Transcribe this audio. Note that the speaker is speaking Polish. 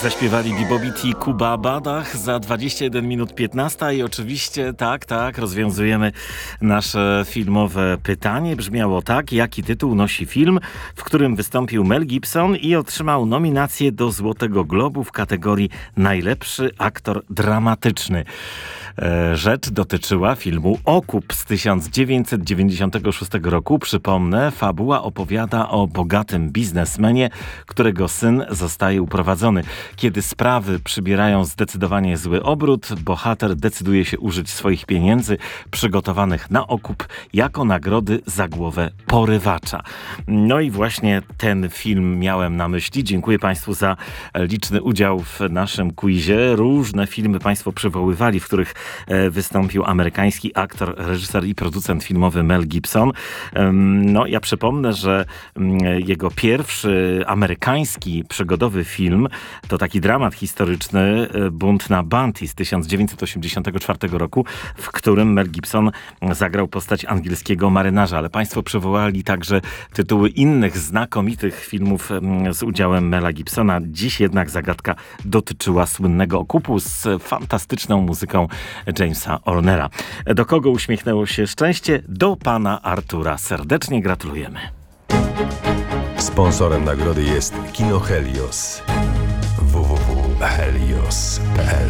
Zaśpiewali Bibobit i Kuba Badach za 21 minut 15 i oczywiście tak, rozwiązujemy nasze filmowe pytanie. Brzmiało tak: jaki tytuł nosi film, w którym wystąpił Mel Gibson i otrzymał nominację do Złotego Globu w kategorii najlepszy aktor dramatyczny? Rzecz dotyczyła filmu Okup z 1996 roku. Przypomnę, fabuła opowiada o bogatym biznesmenie, którego syn zostaje uprowadzony. Kiedy sprawy przybierają zdecydowanie zły obrót, bohater decyduje się użyć swoich pieniędzy przygotowanych na okup jako nagrody za głowę porywacza. No i właśnie ten film miałem na myśli. Dziękuję Państwu za liczny udział w naszym quizie. Różne filmy Państwo przywoływali, w których wystąpił amerykański aktor, reżyser i producent filmowy Mel Gibson. No, ja przypomnę, że jego pierwszy amerykański przygodowy film to taki dramat historyczny Bunt na Bounty z 1984 roku, w którym Mel Gibson zagrał postać angielskiego marynarza. Ale Państwo przywołali także tytuły innych znakomitych filmów z udziałem Mela Gibsona. Dziś jednak zagadka dotyczyła słynnego okupu z fantastyczną muzyką Jamesa Hornera. Do kogo uśmiechnęło się szczęście? Do pana Artura. Serdecznie gratulujemy. Sponsorem nagrody jest Kino Helios. www.helios.pl